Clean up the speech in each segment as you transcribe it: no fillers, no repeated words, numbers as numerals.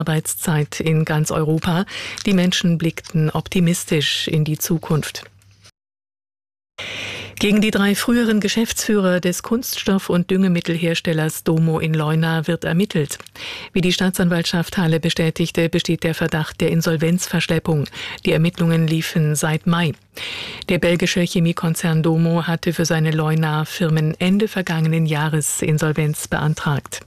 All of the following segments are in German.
Arbeitszeit in ganz Europa. Die Menschen blickten optimistisch in die Zukunft. Gegen die 3 früheren Geschäftsführer des Kunststoff- und Düngemittelherstellers Domo in Leuna wird ermittelt. Wie die Staatsanwaltschaft Halle bestätigte, besteht der Verdacht der Insolvenzverschleppung. Die Ermittlungen liefen seit Mai. Der belgische Chemiekonzern Domo hatte für seine Leuna-Firmen Ende vergangenen Jahres Insolvenz beantragt.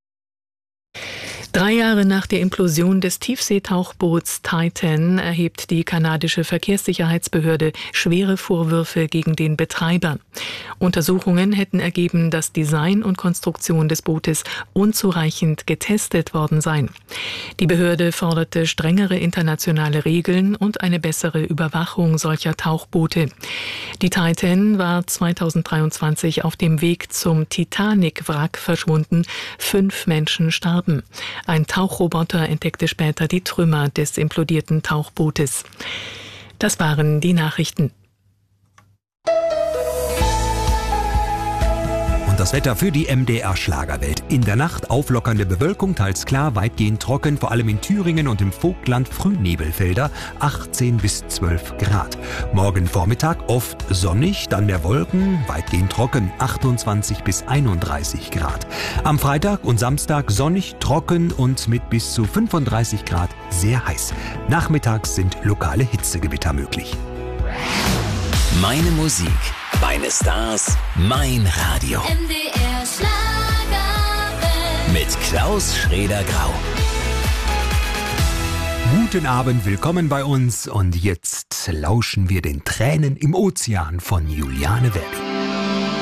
3 Jahre nach der Implosion des Tiefseetauchboots Titan erhebt die kanadische Verkehrssicherheitsbehörde schwere Vorwürfe gegen den Betreiber. Untersuchungen hätten ergeben, dass Design und Konstruktion des Bootes unzureichend getestet worden seien. Die Behörde forderte strengere internationale Regeln und eine bessere Überwachung solcher Tauchboote. Die Titan war 2023 auf dem Weg zum Titanic-Wrack verschwunden. 5 Menschen starben. Ein Tauchroboter entdeckte später die Trümmer des implodierten Tauchbootes. Das waren die Nachrichten. Und das Wetter für die MDR-Schlagerwelt. In der Nacht auflockernde Bewölkung, teils klar, weitgehend trocken, vor allem in Thüringen und im Vogtland Frühnebelfelder, 18 bis 12 Grad. Morgen Vormittag oft sonnig, dann mehr Wolken, weitgehend trocken, 28 bis 31 Grad. Am Freitag und Samstag sonnig, trocken und mit bis zu 35 Grad sehr heiß. Nachmittags sind lokale Hitzegewitter möglich. Meine Musik, meine Stars, mein Radio. MDR Schlagerwelt. Mit Klaus Schrader-Grau. Guten Abend, willkommen bei uns und jetzt lauschen wir den Tränen im Ozean von Juliane Welby.